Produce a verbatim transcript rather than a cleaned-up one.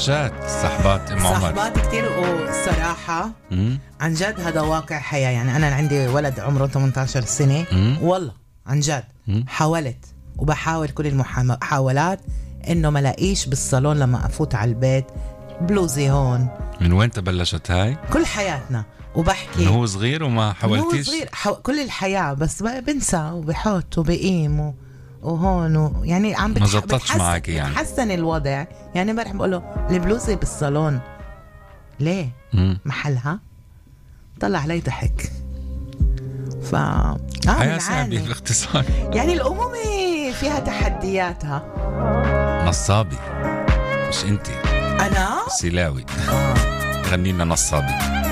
بلشات صحبات ام عمر. صحبات كتير، والصراحة عن جد هذا واقع حياة. يعني أنا عندي ولد عمره ثمانية عشر سنة، مم. والله عن جد مم. حاولت وبحاول كل المحاولات إنه ما لاقيش بالصالون لما أفوت على البيت بلوزي هون. من وين تبلشت هاي؟ كل حياتنا. وبحكي من هو صغير وما حاولتيش؟ هو صغير حو... كل الحياة، بس بقى بنسى وبحط وبقيم و... وهون و... يعني عم ما زبطتش معك يعني. بتحسن الوضع. يعني امبارح بقول له البلوزة بالصالون ليه؟ مم. محلها. طلع علي ضحك. ف اه حياة صعبة باختصار. يعني الأمومة فيها تحدياتها. نصابي مش انتي، أنا سلاوي آه. غني لنا نصابي.